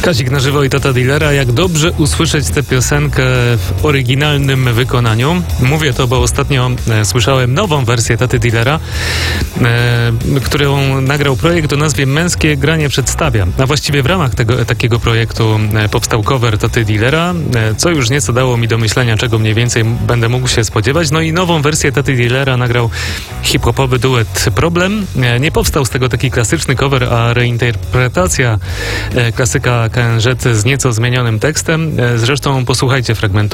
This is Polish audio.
Kazik na żywo i Tata Dealera. Jak dobrze usłyszeć tę piosenkę w oryginalnym wykonaniu? Mówię to, bo ostatnio słyszałem nową wersję Taty Dealera, którą nagrał projekt o nazwie Męskie Granie Przedstawia. A właściwie w ramach takiego projektu powstał cover Taty Dealera, co już nieco dało mi do myślenia, czego mniej więcej będę mógł się spodziewać. No i nową wersję Taty Dealera nagrał hip-hopowy duet Problem. Nie powstał z tego taki klasyczny cover, a reinterpretacja klasyka KNZ z nieco zmienionym tekstem. Zresztą posłuchajcie fragmentu.